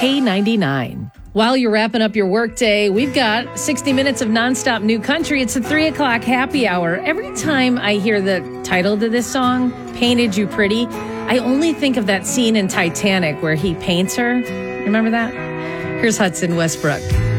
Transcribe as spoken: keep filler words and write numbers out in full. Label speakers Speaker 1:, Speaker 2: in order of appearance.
Speaker 1: K ninety-nine. While you're wrapping up your workday, we've got sixty minutes of nonstop new country. It's a three o'clock happy hour. Every time I hear the title to this song, Painted You Pretty, I only think of that scene in Titanic where he paints her. Remember that? Here's Hudson Westbrook.